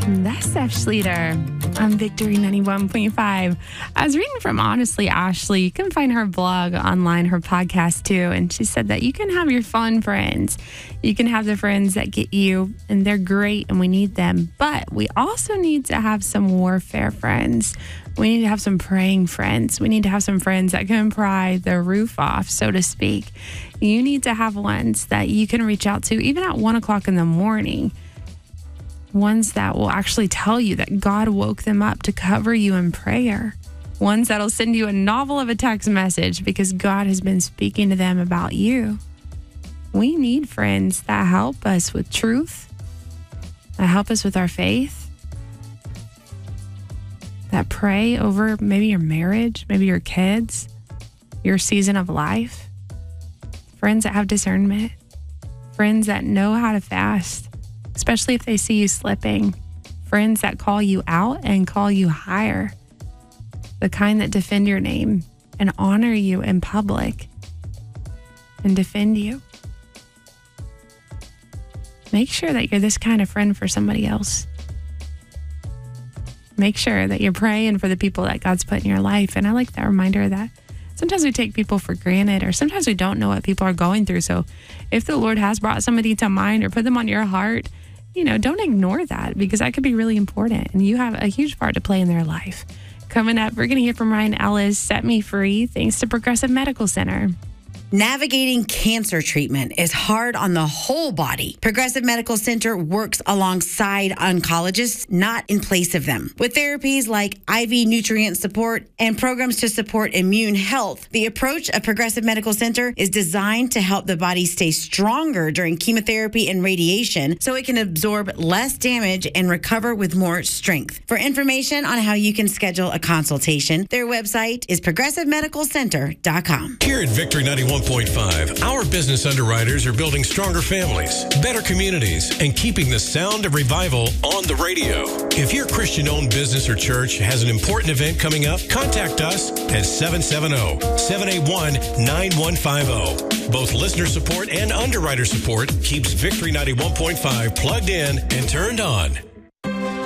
That's Steph Schleter on Victory 91.5. I was reading from Honestly Ashley. You can find her blog online, her podcast too. And she said that you can have your fun friends. You can have the friends that get you, and they're great and we need them. But we also need to have some warfare friends. We need to have some praying friends. We need to have some friends that can pry the roof off, so to speak. You need to have ones that you can reach out to even at 1 o'clock in the morning. Ones that will actually tell you that God woke them up to cover you in prayer. Ones that'll send you a novel of a text message because God has been speaking to them about you. We need friends that help us with truth, that help us with our faith, that pray over maybe your marriage, maybe your kids, your season of life. Friends that have discernment. Friends that know how to fast, especially if they see you slipping. Friends that call you out and call you higher. The kind that defend your name and honor you in public and defend you. Make sure that you're this kind of friend for somebody else. Make sure that you're praying for the people that God's put in your life. And I like that reminder that sometimes we take people for granted, or sometimes we don't know what people are going through. So if the Lord has brought somebody to mind or put them on your heart, don't ignore that, because that could be really important. And you have a huge part to play in their life. Coming up, we're going to hear from Ryan Ellis, Set Me Free, thanks to Progressive Medical Center. Navigating cancer treatment is hard on the whole body. Progressive Medical Center works alongside oncologists, not in place of them. With therapies like IV nutrient support and programs to support immune health, the approach of Progressive Medical Center is designed to help the body stay stronger during chemotherapy and radiation so it can absorb less damage and recover with more strength. For information on how you can schedule a consultation, their website is progressivemedicalcenter.com. Here at Victory 91.5, our business underwriters are building stronger families, better communities, and keeping the sound of revival on the radio. If your Christian-owned business or church has an important event coming up, contact us at 770-781-9150. Both listener support and underwriter support keeps Victory 91.5 plugged in and turned on.